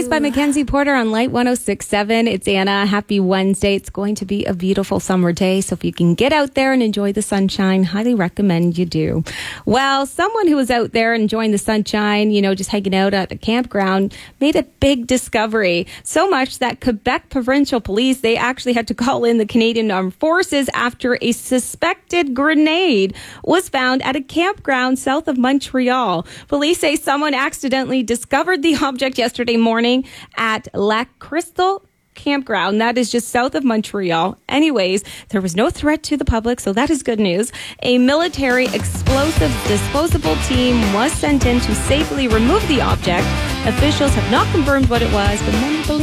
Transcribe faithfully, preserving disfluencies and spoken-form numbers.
by Mackenzie Porter on Light one oh six point seven. It's Anna. Happy Wednesday. It's going to be a beautiful summer day, so if you can get out there and enjoy the sunshine, highly recommend you do. Well, someone who was out there enjoying the sunshine, you know, just hanging out at a campground, made a big discovery. So much that Quebec Provincial Police, they actually had to call in the Canadian Armed Forces after a suspected grenade was found at a campground south of Montreal. Police say someone accidentally discovered the object yesterday morning at Lac Crystal campground. That is just south of Montreal. Anyways, there was no threat to the public, so that is good news. A military explosive disposable team was sent in to safely remove the object. Officials have not confirmed what it was, but many believe